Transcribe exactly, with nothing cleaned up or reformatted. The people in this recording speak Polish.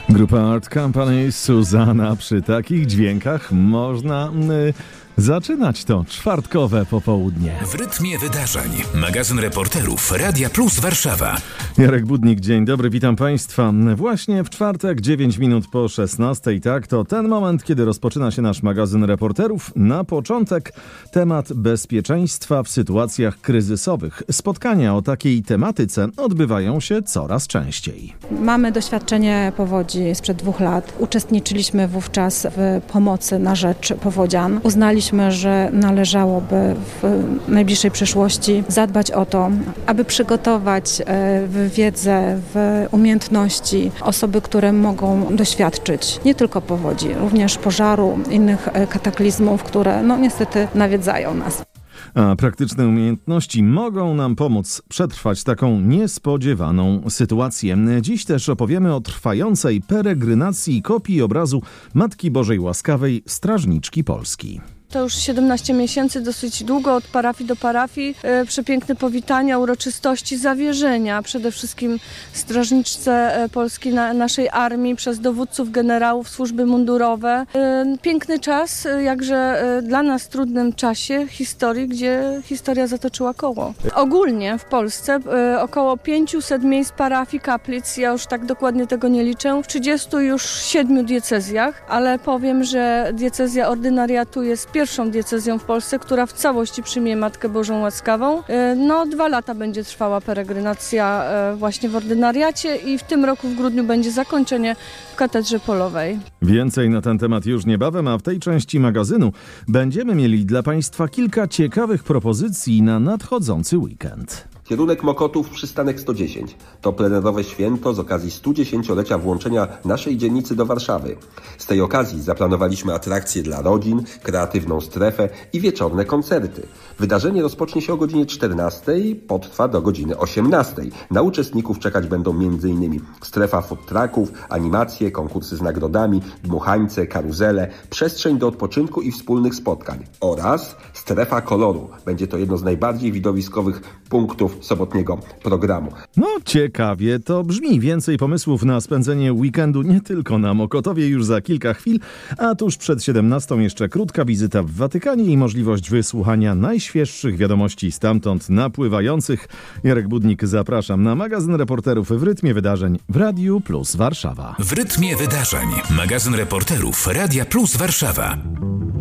Grupa Art Company, Suzana. Przy takich dźwiękach można y, zaczynać to czwartkowe popołudnie. W rytmie wydarzeń. Magazyn reporterów Radia Plus Warszawa. Jarek Budnik, dzień dobry, witam Państwa. Właśnie w czwartek, dziewięć minut po szesnastej, tak, to ten moment, kiedy rozpoczyna się nasz magazyn reporterów. Na początek temat bezpieczeństwa w sytuacjach kryzysowych. Spotkania o takiej tematyce odbywają się coraz częściej. Mamy doświadczenie powodzi sprzed dwóch lat. Uczestniczyliśmy wówczas w pomocy na rzecz powodzian. Uznaliśmy, że należałoby w najbliższej przyszłości zadbać o to, aby przygotować w wiedzę, w umiejętności osoby, które mogą doświadczyć nie tylko powodzi, również pożaru, innych kataklizmów, które no niestety nawiedzają nas. A praktyczne umiejętności mogą nam pomóc przetrwać taką niespodziewaną sytuację. Dziś też opowiemy o trwającej peregrynacji kopii obrazu Matki Bożej Łaskawej, Strażniczki Polski. To już siedemnaście miesięcy, dosyć długo, od parafii do parafii. E, przepiękne powitania, uroczystości, zawierzenia. Przede wszystkim strażniczce Polski, na, naszej armii, przez dowódców, generałów, służby mundurowe. E, piękny czas, jakże e, dla nas w trudnym czasie historii, gdzie historia zatoczyła koło. Ogólnie w Polsce e, około pięćset miejsc parafii, kaplic, ja już tak dokładnie tego nie liczę, w trzydziestu już siedmiu diecezjach, ale powiem, że diecezja ordynariatu jest pierwszą diecezją w Polsce, która w całości przyjmie Matkę Bożą Łaskawą. No, dwa lata będzie trwała peregrynacja właśnie w ordynariacie i w tym roku w grudniu będzie zakończenie w katedrze polowej. Więcej na ten temat już niebawem, a w tej części magazynu będziemy mieli dla Państwa kilka ciekawych propozycji na nadchodzący weekend. Kierunek Mokotów, przystanek sto dziesięć. To plenerowe święto z okazji studziesięciolecia włączenia naszej dzielnicy do Warszawy. Z tej okazji zaplanowaliśmy atrakcje dla rodzin, kreatywną strefę i wieczorne koncerty. Wydarzenie rozpocznie się o godzinie czternastej, potrwa do godziny osiemnastej. Na uczestników czekać będą m.in. strefa food trucków, animacje, konkursy z nagrodami, dmuchańce, karuzele, przestrzeń do odpoczynku i wspólnych spotkań oraz strefa koloru. Będzie to jedno z najbardziej widowiskowych punktów sobotniego programu. No ciekawie to brzmi. Więcej pomysłów na spędzenie weekendu nie tylko na Mokotowie już za kilka chwil, a tuż przed siedemnastą jeszcze krótka wizyta w Watykanie i możliwość wysłuchania najświeższych wiadomości stamtąd napływających. Jarek Budnik, zapraszam na magazyn reporterów w rytmie wydarzeń w Radiu Plus Warszawa. W rytmie wydarzeń. Magazyn reporterów Radia Plus Warszawa.